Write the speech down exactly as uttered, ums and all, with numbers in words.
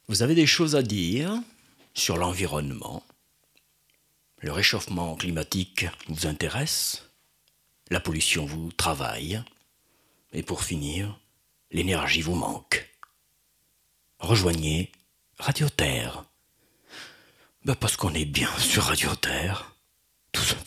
Vous avez des choses à dire sur l'environnement. Le réchauffement climatique vous intéresse. La pollution vous travaille. Et pour finir, l'énergie vous manque. Rejoignez Radio Terre. Ben parce qu'on est bien sur Radio Terre, tout simplement.